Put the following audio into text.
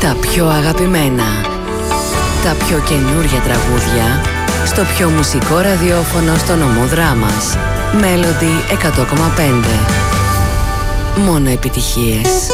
Τα πιο αγαπημένα, τα πιο καινούργια τραγούδια στο πιο μουσικό ραδιόφωνο στο νομό Δράμας. Melody 100,5. Μόνο επιτυχίες.